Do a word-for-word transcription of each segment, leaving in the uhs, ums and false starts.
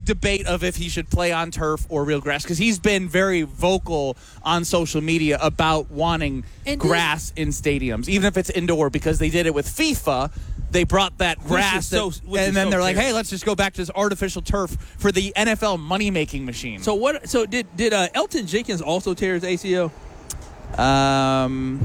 debate of if he should play on turf or real grass, because he's been very vocal on social media about wanting and grass in stadiums, even if it's indoor, because they did it with FIFA. They brought that grass, so, that, and then so they're like, terrible. hey, let's just go back to this artificial turf for the N F L money-making machine. So what? So did did uh, Elton Jenkins also tear his A C L? Um,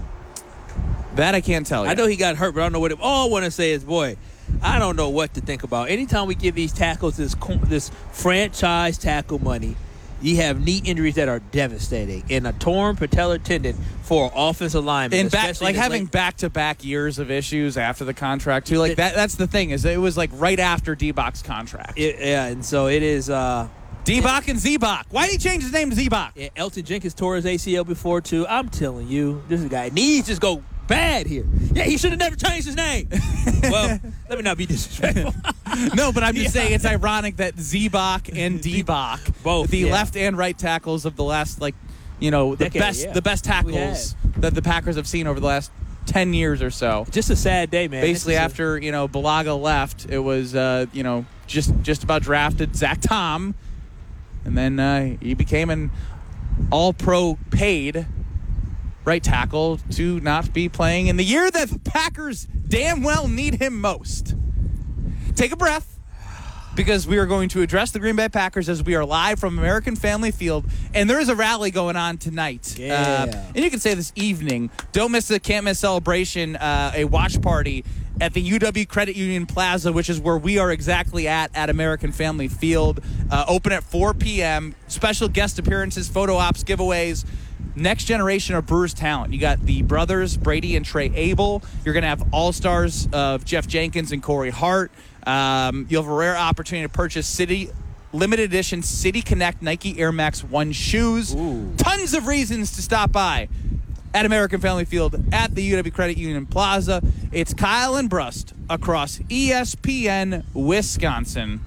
hmm. That I can't tell you. I know he got hurt, but I don't know what it, all I want to say is, boy, I don't know what to think about. Anytime we give these tackles this this franchise tackle money, you have knee injuries that are devastating. And a torn patellar tendon for an offensive lineman. And back, like having late, back-to-back years of issues after the contract, too. Like, it, that. that's the thing, is it was like right after D-Bach's contract. It, yeah, and so it is... Uh, D-Bach and Z-Bach. Why did he change his name to Z-Bach? Yeah, Elton Jenkins tore his A C L before, too. I'm telling you, this guy knees just go bad here. Yeah, he should have never changed his name. Well, let me not be disrespectful. No, but I'm just Yeah. saying it's ironic that Z-Bach and D-Bach, both the yeah. left and right tackles of the last, like, you know, the Decade, best yeah. the best tackles that the Packers have seen over the last ten years or so. Just a sad day, man. Basically, a, after, you know, Balaga left, it was, uh, you know, just, just about drafted Zach Tom. And then uh, he became an all-pro paid right tackle to not be playing in the year that the Packers damn well need him most. Take a breath, because we are going to address the Green Bay Packers as we are live from American Family Field. And there is a rally going on tonight. Yeah. Uh, and you can say this evening. Don't miss the Can't Miss celebration, uh, a watch party at the U W Credit Union Plaza, which is where we are exactly at, at American Family Field. Uh, open at four p.m. Special guest appearances, photo ops, giveaways. Next generation of Brewers talent. You got the brothers, Brady and Trey Abel. You're going to have all-stars of Jeff Jenkins and Corey Hart. Um, you'll have a rare opportunity to purchase City limited edition City Connect Nike Air Max one shoes. Ooh. Tons of reasons to stop by at American Family Field at the U W Credit Union Plaza. It's Kyle and Brust across E S P N Wisconsin.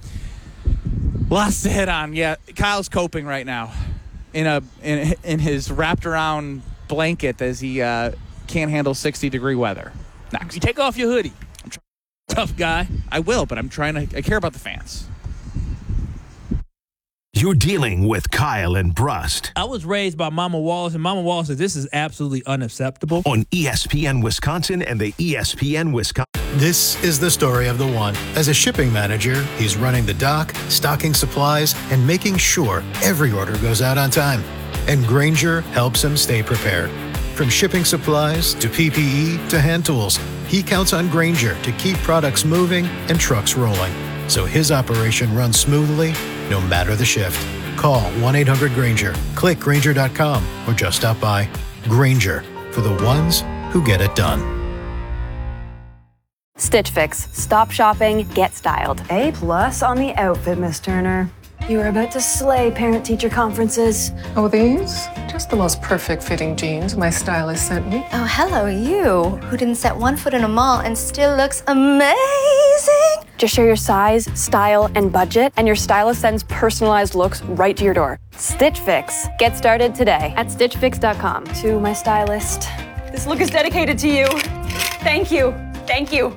Lots to hit on. Yeah, Kyle's coping right now in a in, in his wrapped around blanket as he uh, can't handle sixty degree weather. Next. You take off your hoodie. I'm trying. Tough guy. I will, but I'm trying to. I care about the fans. You're dealing with Kyle and Brust I was raised by Mama Wallace, and Mama Wallace said this is absolutely unacceptable. on E S P N Wisconsin and the E S P N Wisconsin. This is the story of the one. As a shipping manager, he's running the dock, stocking supplies, and making sure every order goes out on time. And Grainger helps him stay prepared. From shipping supplies to P P E to hand tools, he counts on Grainger to keep products moving and trucks rolling, so his operation runs smoothly no matter the shift. Call one eight hundred Grainger, click Grainger dot com, or just stop by. Grainger, for the ones who get it done. Stitch Fix. Stop shopping, get styled. A plus on the outfit, Miss Turner. You are about to slay parent-teacher conferences. Oh, these? Just the most perfect fitting jeans my stylist sent me. Oh, hello, you, who didn't set one foot in a mall and still looks amazing. Just share your size, style, and budget, and your stylist sends personalized looks right to your door. Stitch Fix. Get started today at stitch fix dot com. To my stylist. This look is dedicated to you. Thank you. Thank you.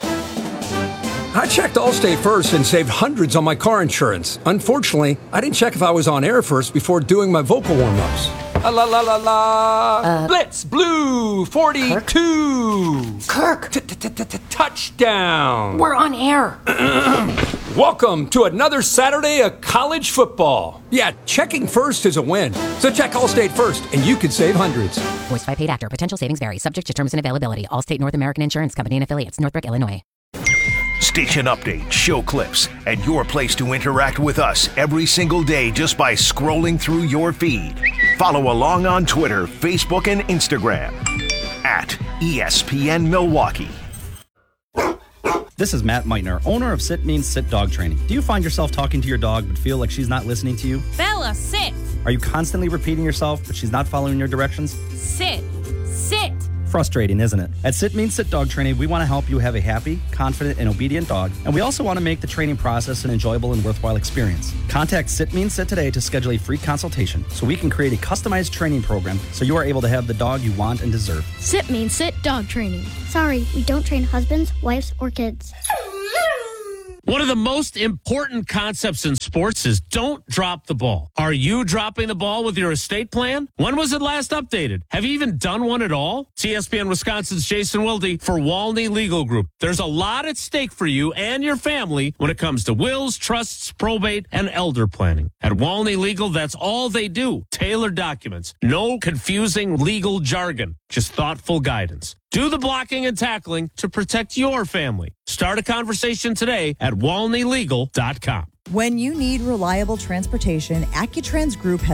I checked Allstate first and saved hundreds on my car insurance. Unfortunately, I didn't check if I was on air first before doing my vocal warm-ups. La la la la la. Uh, Blitz Blue forty-two. Kirk, Touchdown. we're on air. Welcome to another Saturday of college football. Yeah, checking first is a win. So check Allstate first, and you could save hundreds. Voiced by paid actor. Potential savings vary. Subject to terms and availability. Allstate North American Insurance Company and affiliates. Northbrook, Illinois. Station updates, show clips, and your place to interact with us every single day just by scrolling through your feed. Follow along on Twitter, Facebook, and Instagram at E S P N Milwaukee. This is Matt Meitner, owner of Sit Means Sit Dog Training. Do you find yourself talking to your dog but feel like she's not listening to you? Bella, sit. Are you constantly repeating yourself but she's not following your directions? Sit. Sit. Frustrating, isn't it? At Sit Means Sit Dog Training, we want to help you have a happy, confident, and obedient dog, and we also want to make the training process an enjoyable and worthwhile experience. Contact Sit Means Sit today to schedule a free consultation so we can create a customized training program so you are able to have the dog you want and deserve. Sit Means Sit Dog Training. Sorry, we don't train husbands, wives, or kids. One of the most important concepts in sports is don't drop the ball. Are you dropping the ball with your estate plan? When was it last updated? Have you even done one at all? It's E S P N Wisconsin's Jason Wilde for Walney Legal Group. There's a lot at stake for you and your family when it comes to wills, trusts, probate, and elder planning. At Walney Legal, that's all they do. Tailored documents. No confusing legal jargon. Just thoughtful guidance. Do the blocking and tackling to protect your family. Start a conversation today at walney legal dot com. When you need reliable transportation, AccuTrans Group has